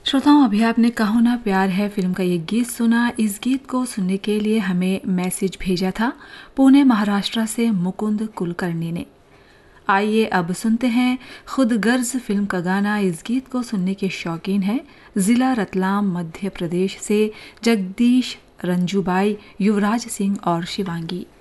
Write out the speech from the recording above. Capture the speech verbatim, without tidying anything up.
श्रोताओं, अभी आपने कहो ना प्यार है फिल्म का ये गीत सुना। इस गीत को सुनने के लिए हमें मैसेज भेजा था पुणे महाराष्ट्र से मुकुंद कुलकर्णी ने। आइए अब सुनते हैं खुद गर्ज फिल्म का गाना। इस गीत को सुनने के शौकीन हैं जिला रतलाम मध्य प्रदेश से जगदीश, रंजूबाई, युवराज सिंह और शिवांगी।